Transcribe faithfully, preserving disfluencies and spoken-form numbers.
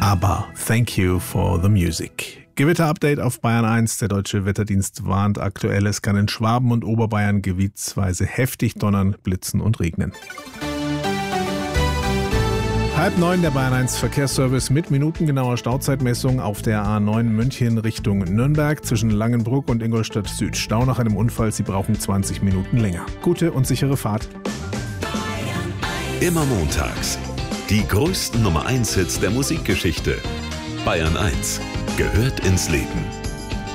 Aber thank you for the music. Gewitter-Update auf Bayern eins. Der Deutsche Wetterdienst warnt aktuell, es kann in Schwaben und Oberbayern gebietsweise heftig donnern, blitzen und regnen. Halb neun, der Bayern eins Verkehrsservice mit minutengenauer Stauzeitmessung auf der A neun München Richtung Nürnberg zwischen Langenbruck und Ingolstadt Süd. Stau nach einem Unfall, Sie brauchen zwanzig Minuten länger. Gute und sichere Fahrt. Immer montags. Die größten Nummer eins Hits der Musikgeschichte. Bayern eins gehört ins Leben.